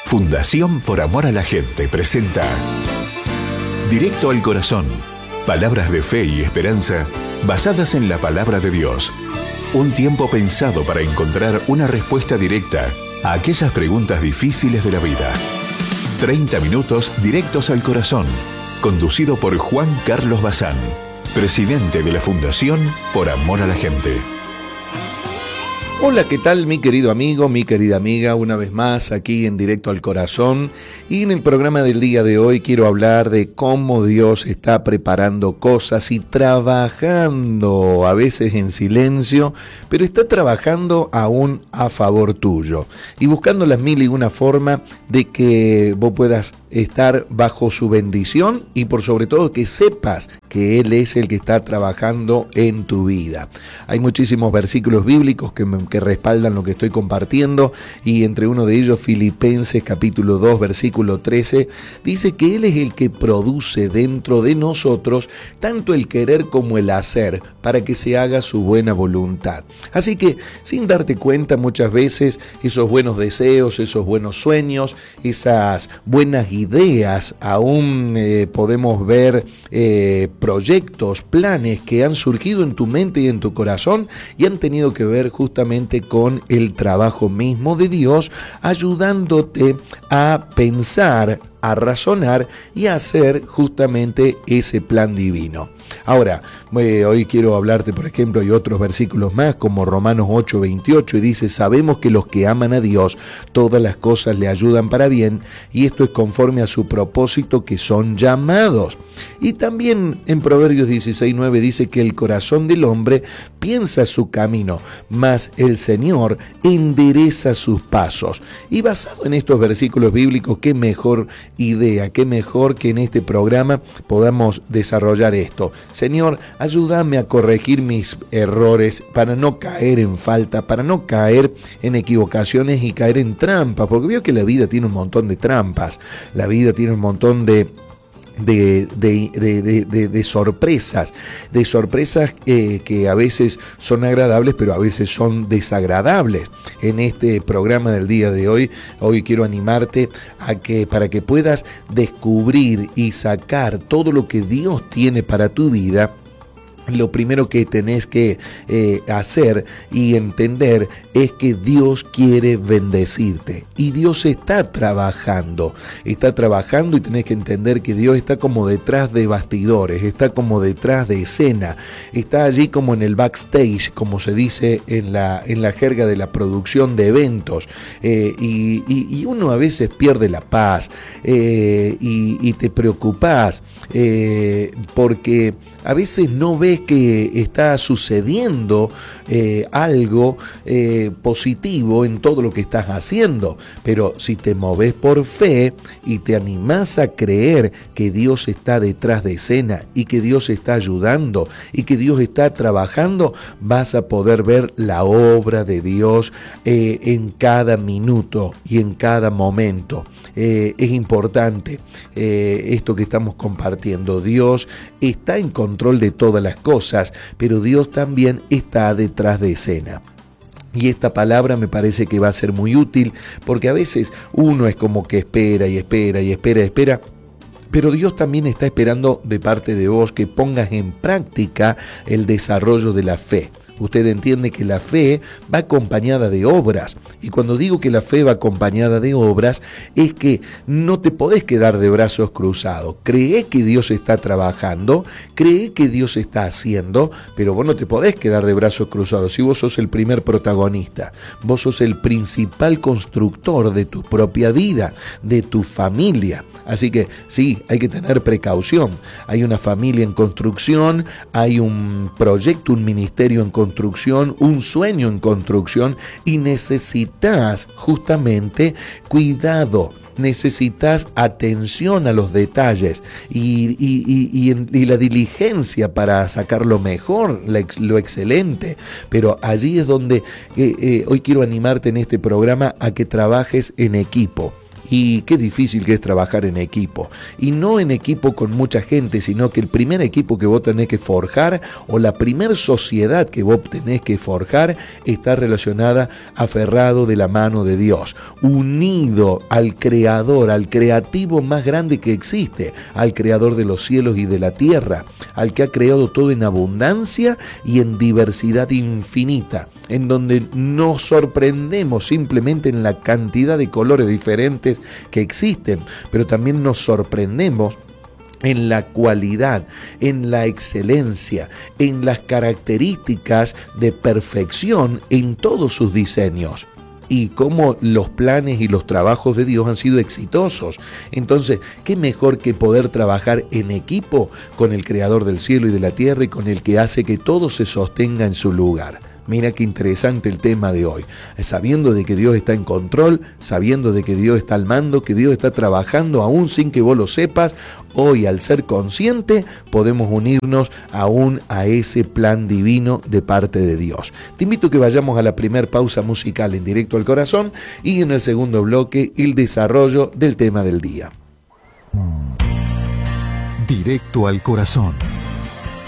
Fundación Por Amor a la Gente presenta Directo al Corazón. Palabras de fe y esperanza basadas en la palabra de Dios. Un tiempo pensado para encontrar una respuesta directa a aquellas preguntas difíciles de la vida. 30 minutos directos al corazón. Conducido por Juan Carlos Bazán, presidente de la Fundación Por Amor a la Gente. Hola, ¿qué tal mi querido amigo, mi querida amiga? Una vez más aquí en Directo al Corazón, y en el programa del día de hoy quiero hablar de cómo Dios está preparando cosas y trabajando, a veces en silencio, pero está trabajando aún a favor tuyo y buscando las mil y una formas de que vos puedas estar bajo su bendición y por sobre todo que sepas que Él es el que está trabajando en tu vida. Hay muchísimos versículos bíblicos que respaldan lo que estoy compartiendo, y entre uno de ellos Filipenses capítulo 2 versículo 13 dice que Él es el que produce dentro de nosotros tanto el querer como el hacer para que se haga su buena voluntad. Así que sin darte cuenta muchas veces esos buenos deseos, esos buenos sueños, esas buenas ideas, aún podemos ver proyectos, planes que han surgido en tu mente y en tu corazón y han tenido que ver justamente con el trabajo mismo de Dios, ayudándote a pensar, a razonar y a hacer justamente ese plan divino. Ahora, hoy quiero hablarte, por ejemplo, hay otros versículos más, como Romanos 8:28, y dice: sabemos que los que aman a Dios, todas las cosas le ayudan para bien, y esto es conforme a su propósito que son llamados. Y también en Proverbios 16:9 dice que el corazón del hombre piensa su camino, mas el Señor endereza sus pasos. Y basado en estos versículos bíblicos, qué mejor idea, qué mejor que en este programa podamos desarrollar esto. Señor, ayúdame a corregir mis errores para no caer en falta, para no caer en equivocaciones y caer en trampas, porque veo que la vida tiene un montón de trampas, la vida tiene un montón de sorpresas, que a veces son agradables, pero a veces son desagradables. En este programa del día de hoy quiero animarte a que para que puedas descubrir y sacar todo lo que Dios tiene para tu vida. Lo primero que tenés que hacer y entender es que Dios quiere bendecirte y Dios está trabajando y tenés que entender que Dios está como detrás de bastidores, está como detrás de escena, está allí como en el backstage, como se dice en la jerga de la producción de eventos, y uno a veces pierde la paz y te preocupás porque a veces no ves que está sucediendo algo positivo en todo lo que estás haciendo, pero si te moves por fe y te animás a creer que Dios está detrás de escena y que Dios está ayudando y que Dios está trabajando, vas a poder ver la obra de Dios en cada minuto y en cada momento. Es importante esto que estamos compartiendo. Dios está en control de todas las cosas, pero Dios también está detrás de escena. Y esta palabra me parece que va a ser muy útil, porque a veces uno es como que espera, pero Dios también está esperando de parte de vos que pongas en práctica el desarrollo de la fe. Usted entiende que la fe va acompañada de obras. Y cuando digo que la fe va acompañada de obras, es que no te podés quedar de brazos cruzados. Cree que Dios está trabajando, cree que Dios está haciendo, pero vos no te podés quedar de brazos cruzados. Si vos sos el primer protagonista, vos sos el principal constructor de tu propia vida, de tu familia. Así que sí, hay que tener precaución. Hay una familia en construcción, hay un proyecto, un ministerio en construcción, un sueño en construcción, y necesitas justamente cuidado. Necesitas atención a los detalles y la diligencia para sacar lo mejor, lo excelente. Pero allí es donde hoy quiero animarte en este programa a que trabajes en equipo. Y qué difícil que es trabajar en equipo. Y no en equipo con mucha gente, sino que el primer equipo que vos tenés que forjar o la primer sociedad que vos tenés que forjar está relacionada, aferrado de la mano de Dios, unido al Creador, al creativo más grande que existe, al Creador de los cielos y de la tierra, al que ha creado todo en abundancia y en diversidad infinita, en donde nos sorprendemos simplemente en la cantidad de colores diferentes que existen, pero también nos sorprendemos en la cualidad, en la excelencia, en las características de perfección en todos sus diseños. Y cómo los planes y los trabajos de Dios han sido exitosos. Entonces, ¿qué mejor que poder trabajar en equipo con el Creador del cielo y de la tierra y con el que hace que todo se sostenga en su lugar? Mira qué interesante el tema de hoy. Sabiendo de que Dios está en control, sabiendo de que Dios está al mando, que Dios está trabajando aún sin que vos lo sepas, hoy al ser consciente podemos unirnos aún a ese plan divino de parte de Dios. Te invito a que vayamos a la primer pausa musical en Directo al Corazón y en el segundo bloque el desarrollo del tema del día. Directo al Corazón.